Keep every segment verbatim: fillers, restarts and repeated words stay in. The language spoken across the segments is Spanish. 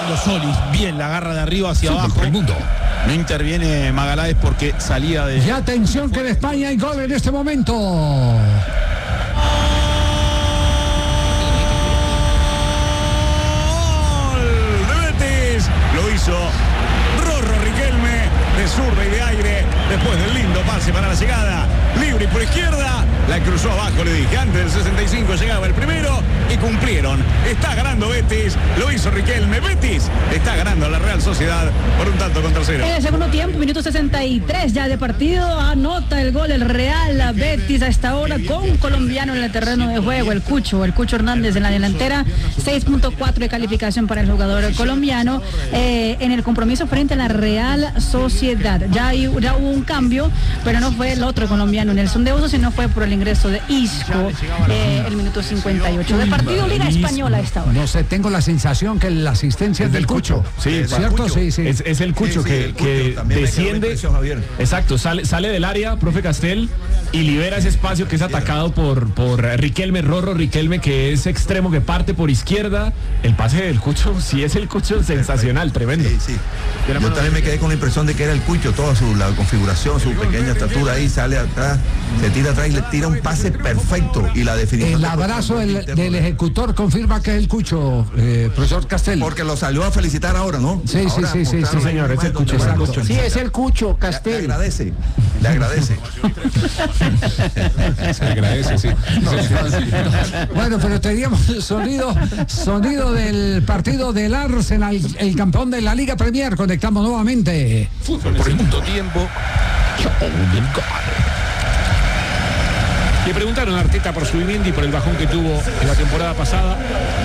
Fernando Solís, bien, la agarra de arriba hacia Fútbol abajo. por el mundo. No interviene Magaláes porque salía de... Y atención que en España hay gol en este momento. Lo hizo Rorro Riquelme, de zurda y de aire, después del lindo pase para la llegada, libre y por izquierda, la cruzó abajo, le dije, antes del sesenta y cinco llegaba el primero y cumplieron. Está ganando Betis, lo hizo Riquelme, Betis está ganando a la Real Sociedad por un tanto contra cero. En el segundo tiempo, minuto sesenta y tres ya de partido, anota el gol el Real Betis a esta hora con colombiano en el terreno de juego, el Cucho, el Cucho Hernández en la delantera, seis punto cuatro de calificación para el jugador colombiano eh, en el compromiso frente a la Real Sociedad. Ya, hay, ya hubo un cambio, pero no fue el otro colombiano Nelson de Uso, sino fue por el ingreso de Isco, eh, el minuto cincuenta y ocho de partido. Liga Española a esta hora. No sé, tengo la sensación que la asistencia es del Cucho. Sí, ¿cierto? Cucho. Sí, sí. Es, es el Cucho Sí, sí, que, el Cucho. que También desciende. hay que darle presión, Exacto, sale, sale del área, profe Castel, y libera ese espacio que es atacado por, por Riquelme, Rorro Riquelme, que es extremo, que parte por izquierda. El pase del Cucho, sí es el Cucho, sensacional, tremendo. Sí, sí. Yo también me quedé con la impresión de que era el Cucho, toda su la configuración, su pequeña estatura ahí, sale atrás, se tira atrás y le tira un pase perfecto y la definición. El abrazo del, del ejecutor confirma que es el Cucho, eh, profesor Castel. Porque lo salió a felicitar ahora, ¿no? Sí, sí, ahora sí, sí, mostraron sí, ahí señor, es el donde Cucho, va es el Cucho. Cucho. Sí, es el Cucho, Le, le Castel. agradece, le agradece. Se agradece, sí. Bueno, pero teníamos sonido, sonido del partido del Arsenal, el campeón de la Liga Premier. Conectamos nuevamente. Fútbol por el mundo. Tiempo. Le preguntaron a Arteta por su Zubimendi, por el bajón que tuvo en la temporada pasada.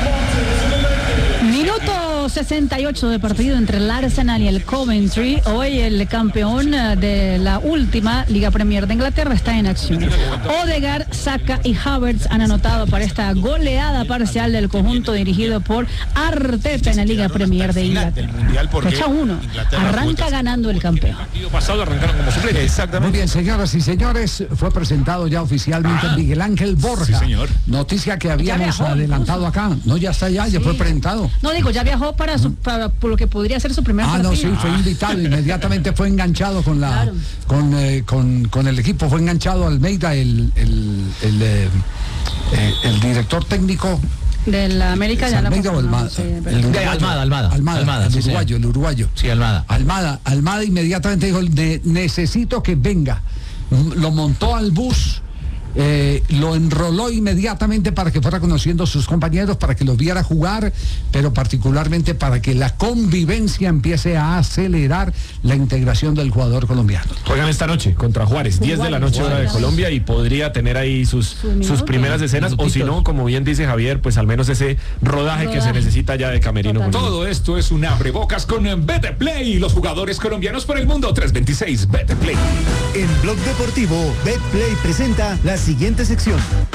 Minuto sesenta y ocho de partido entre el Arsenal y el Coventry. Hoy el campeón de la última Liga Premier de Inglaterra está en acción. Odegaard, Saka y Havertz han anotado para esta goleada parcial del conjunto dirigido por Arteta en la Liga Premier de Inglaterra. Fecha uno. Arranca ganando el campeón. El partido pasado arrancaron como suplentes. Muy bien, señoras y señores, fue presentado ya oficialmente Ah, Miguel Ángel Borja. sí, señor. Noticia que habíamos viajó, adelantado acá. No, ya está ya, ya Sí. fue presentado. No digo, ya viajó para, su, para por lo que podría ser su primer Ah, partido. no, sí, fue invitado, inmediatamente fue enganchado con la Claro. con, eh, con, con el equipo, fue enganchado Almeida, el, el, el, eh, eh, el director técnico. De la América ¿Es ya la Almeida o Almada? sí, El pero- uruguayo. Almada, Almada. Almada, Almada, el sí, uruguayo, el uruguayo. Sí, Almada. Almada, Almada inmediatamente dijo, "Ne- necesito que venga". M- Lo montó al bus, eh, lo enroló inmediatamente para que fuera conociendo a sus compañeros, para que los viera jugar, pero particularmente para que la convivencia empiece a acelerar la integración del jugador colombiano. Juegan esta noche contra Juárez, diez de la noche hora de Colombia, y podría tener ahí sus, Su minuto. sus primeras escenas, o si no, como bien dice Javier, pues al menos ese rodaje, que se Rodaje. necesita ya de camerino. Total. Todo esto es un abrebocas con Betplay, los jugadores colombianos por el mundo. Tres veintiséis, Betplay. En Blog Deportivo, Betplay presenta la siguiente sección.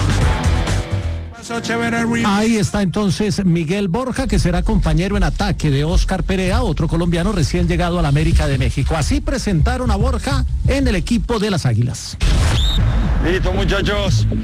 Ahí está entonces Miguel Borja, que será compañero en ataque de Óscar Perea, otro colombiano recién llegado a la América de México. Así presentaron a Borja en el equipo de las Águilas. Listo, muchachos.